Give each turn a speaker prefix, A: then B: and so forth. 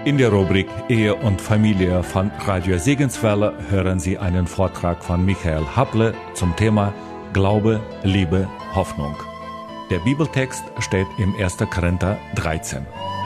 A: In der Rubrik Ehe und Familie von Radio Segenswelle hören Sie einen Vortrag von Michael Happle zum Thema Glaube, Liebe, Hoffnung. Der Bibeltext steht im 1. Korinther 13.